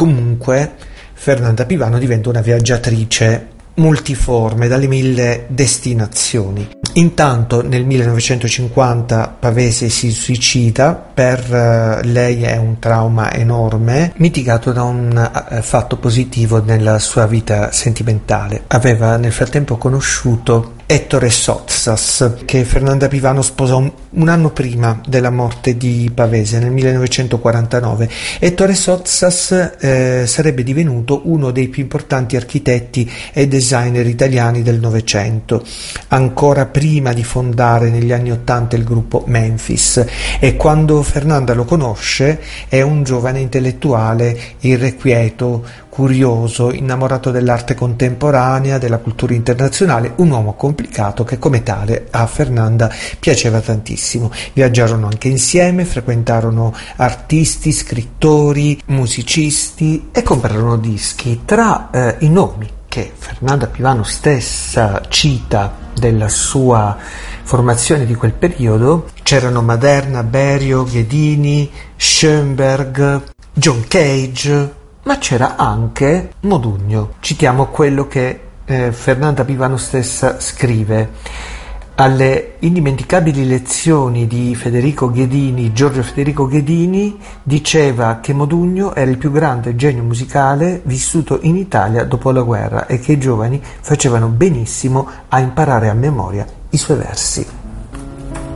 Comunque Fernanda Pivano diventa una viaggiatrice multiforme dalle 1000 destinazioni. Intanto nel 1950 Pavese si suicida, per lei è un trauma enorme, mitigato da un fatto positivo nella sua vita sentimentale. Aveva nel frattempo conosciuto Ettore Sottsass, che Fernanda Pivano sposò un anno prima della morte di Pavese, nel 1949. Ettore Sottsass sarebbe divenuto uno dei più importanti architetti e designer italiani del Novecento, ancora prima di fondare negli anni '80 il gruppo Memphis, e quando Fernanda lo conosce è un giovane intellettuale irrequieto, curioso, innamorato dell'arte contemporanea, della cultura internazionale, un uomo complicato che come tale a Fernanda piaceva tantissimo. Viaggiarono anche insieme, frequentarono artisti, scrittori, musicisti e comprarono dischi. Tra i nomi che Fernanda Pivano stessa cita della sua formazione di quel periodo c'erano Maderna, Berio, Ghedini, Schoenberg, John Cage, ma c'era anche Modugno. Citiamo quello che Fernanda Pivano stessa scrive: alle indimenticabili lezioni di Giorgio Federico Ghedini, diceva che Modugno era il più grande genio musicale vissuto in Italia dopo la guerra e che i giovani facevano benissimo a imparare a memoria i suoi versi.